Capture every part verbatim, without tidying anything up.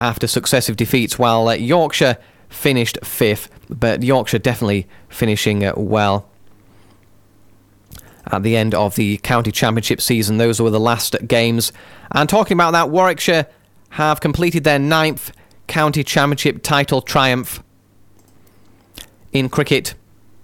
after successive defeats, while uh, Yorkshire finished fifth, but Yorkshire definitely finishing uh, well at the end of the county championship season. Those were the last games. And talking about that, Warwickshire have completed their ninth county championship title triumph in cricket.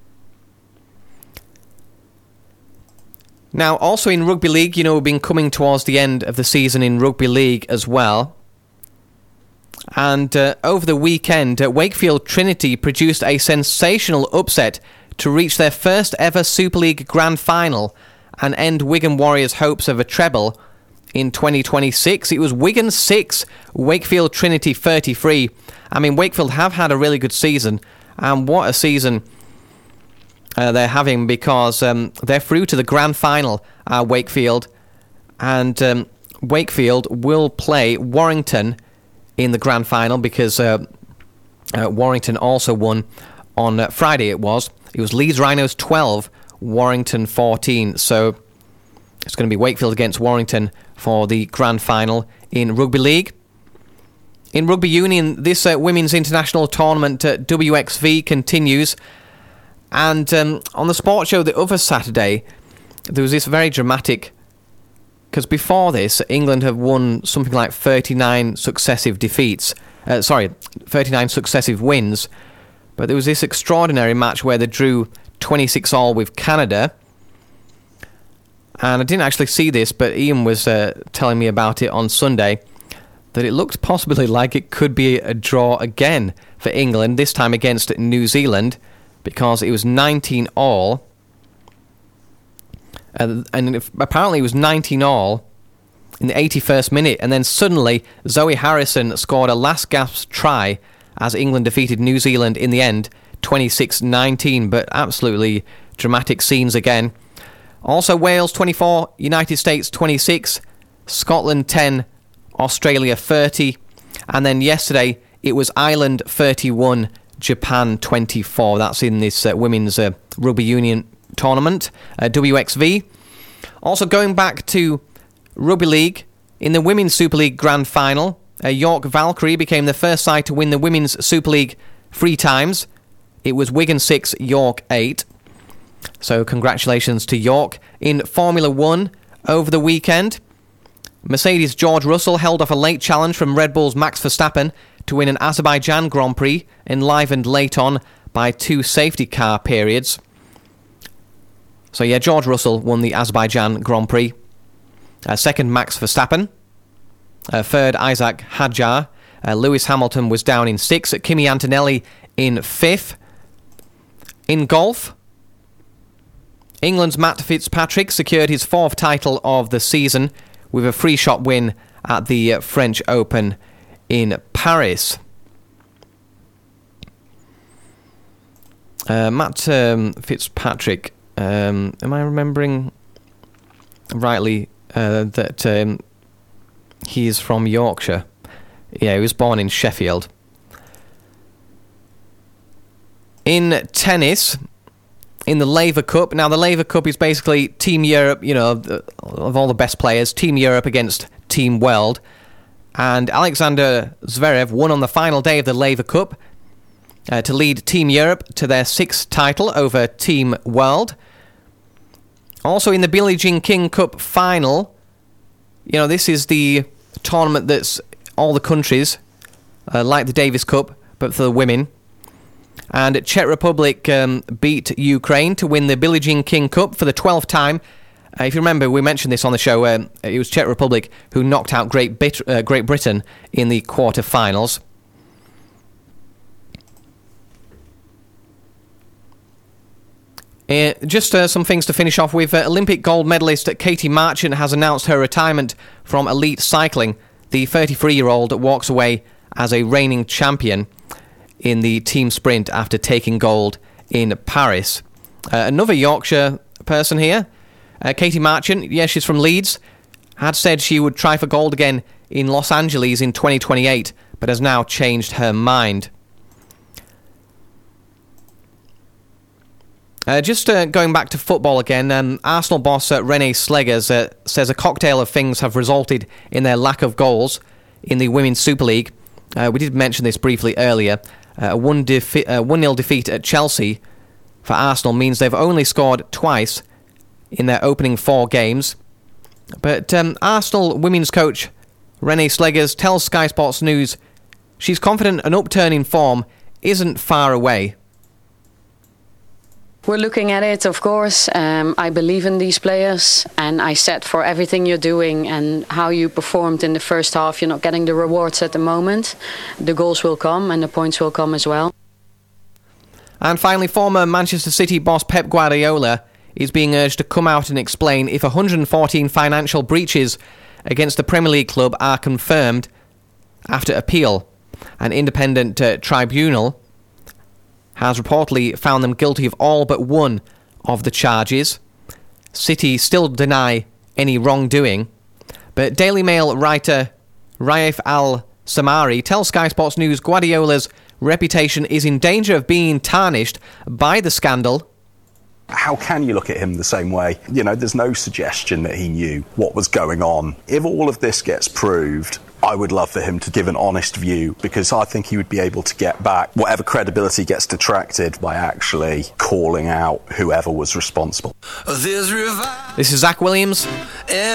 Now, also in rugby league, you know, we've been coming towards the end of the season in rugby league as well. And uh, over the weekend, uh, Wakefield Trinity produced a sensational upset to reach their first ever Super League Grand Final and end Wigan Warriors' hopes of a treble in twenty twenty-six. It was Wigan six, Wakefield Trinity thirty-three. I mean, Wakefield have had a really good season, and what a season uh, they're having, because um, they're through to the Grand Final, uh, Wakefield, and um, Wakefield will play Warrington in the Grand Final, because uh, uh, Warrington also won on uh, Friday. It was it was Leeds Rhinos twelve, Warrington fourteen. So it's going to be Wakefield against Warrington for the Grand Final in Rugby League. In Rugby Union, this uh, Women's International Tournament, uh, W X V, continues. And um, on the sports show the other Saturday, there was this very dramatic, because before this, England have won something like thirty-nine successive defeats. Uh, sorry, thirty-nine successive wins. But there was this extraordinary match where they drew twenty-six all with Canada. And I didn't actually see this, but Ian was uh, telling me about it on Sunday, that it looked possibly like it could be a draw again for England, this time against New Zealand, because it was nineteen all. Uh, and if, apparently it was nineteen all in the eighty-first minute, and then suddenly Zoe Harrison scored a last-gasp try as England defeated New Zealand in the end, twenty-six nineteen, but absolutely dramatic scenes again. Also, Wales twenty-four, United States twenty-six, Scotland ten, Australia thirty, and then yesterday it was Ireland thirty-one, Japan twenty-four. That's in this uh, women's uh, rugby union tournament, uh, W X V. Also, going back to rugby league, in the Women's Super League Grand Final, uh, York Valkyrie became the first side to win the Women's Super League three times. It was Wigan six, York eight. So congratulations to York. In Formula one, over the weekend, Mercedes' George Russell held off a late challenge from Red Bull's Max Verstappen to win an Azerbaijan Grand Prix, enlivened late on by two safety car periods. So yeah, George Russell won the Azerbaijan Grand Prix. Uh, second, Max Verstappen. Uh, third, Isaac Hadjar. Uh, Lewis Hamilton was down in sixth. Kimi Antonelli in fifth. In golf, England's Matt Fitzpatrick secured his fourth title of the season with a three-shot win at the uh, French Open in Paris. Uh, Matt um, Fitzpatrick, um, am I remembering rightly uh, that um, he is from Yorkshire? Yeah, he was born in Sheffield. In tennis, in the Laver Cup, now the Laver Cup is basically Team Europe, you know, of all the best players, Team Europe against Team World. And Alexander Zverev won on the final day of the Laver Cup uh, to lead Team Europe to their sixth title over Team World. Also in the Billie Jean King Cup final, you know, this is the tournament that's all the countries, uh, like the Davis Cup, but for the women. And Czech Republic um, beat Ukraine to win the Billie Jean King Cup for the twelfth time. Uh, if you remember, we mentioned this on the show. Um, it was Czech Republic who knocked out Great, Bit- uh, Great Britain in the quarter-finals. Uh, just uh, some things to finish off with. Uh, Olympic gold medalist Katie Marchant has announced her retirement from elite cycling. The thirty-three-year-old walks away as a reigning champion in the team sprint after taking gold in Paris. Uh, another Yorkshire person here, uh, Katie Marchant, yes, she's from Leeds, had said she would try for gold again in Los Angeles in twenty twenty-eight, but has now changed her mind. Uh, just uh, going back to football again, um, Arsenal boss uh, Rene Slegers uh, says a cocktail of things have resulted in their lack of goals in the Women's Super League. Uh, we did mention this briefly earlier. Uh, a one nil defeat at Chelsea for Arsenal means they've only scored twice in their opening four games. But um, Arsenal women's coach Renée Slegers tells Sky Sports News she's confident an upturn in form isn't far away. We're looking at it, of course. Um, I believe in these players, and I said for everything you're doing and how you performed in the first half, you're not getting the rewards at the moment. The goals will come and the points will come as well. And finally, former Manchester City boss Pep Guardiola is being urged to come out and explain if one hundred fourteen financial breaches against the Premier League club are confirmed after appeal. An independent uh, tribunal has reportedly found them guilty of all but one of the charges. City still deny any wrongdoing, but Daily Mail writer Raif Al-Samari tells Sky Sports News Guardiola's reputation is in danger of being tarnished by the scandal. How can you look at him the same way? You know, there's no suggestion that he knew what was going on. If all of this gets proved, I would love for him to give an honest view, because I think he would be able to get back whatever credibility gets detracted by actually calling out whoever was responsible. This is Zach Williams.